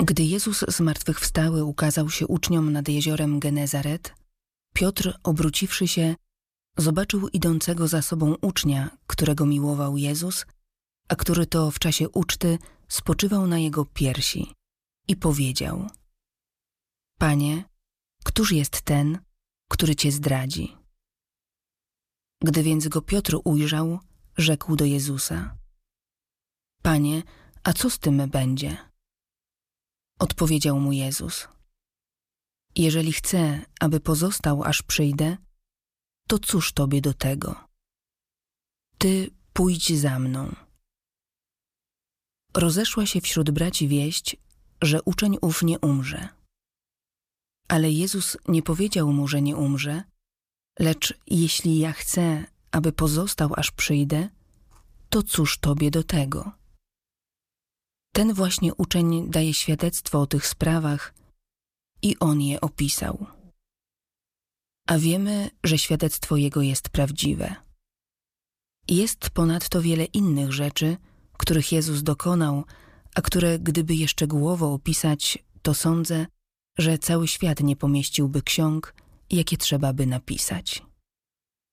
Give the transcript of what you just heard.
Gdy Jezus zmartwychwstały ukazał się uczniom nad jeziorem Genezaret, Piotr, obróciwszy się, zobaczył idącego za sobą ucznia, którego miłował Jezus, a który to w czasie uczty spoczywał na jego piersi i powiedział: Panie, któż jest ten, który Cię zdradzi? Gdy więc go Piotr ujrzał, rzekł do Jezusa: Panie, a co z tym będzie? Odpowiedział mu Jezus: Jeżeli chcę, aby pozostał, aż przyjdę, to cóż Tobie do tego? Ty pójdź za mną. Rozeszła się wśród braci wieść, że uczeń ów nie umrze. Ale Jezus nie powiedział mu, że nie umrze, lecz jeśli ja chcę, aby pozostał, aż przyjdę, to cóż Tobie do tego? Ten właśnie uczeń daje świadectwo o tych sprawach i on je opisał. A wiemy, że świadectwo jego jest prawdziwe. Jest ponadto wiele innych rzeczy, których Jezus dokonał, a które gdyby je szczegółowo opisać, to sądzę, że cały świat nie pomieściłby ksiąg, jakie trzeba by napisać.